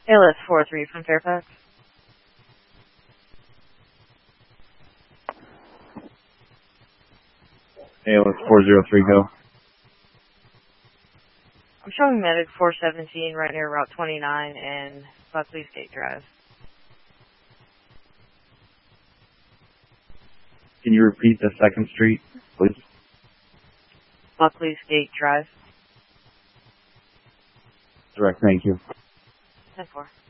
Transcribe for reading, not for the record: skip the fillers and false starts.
ALS 43 from Fairfax. ALS 403, go. I'm showing Medic 417 right near Route 29 and Buckley State Drive. Can you repeat the 2nd Street, please? Buckley State Drive. Direct, thank you. 10-4.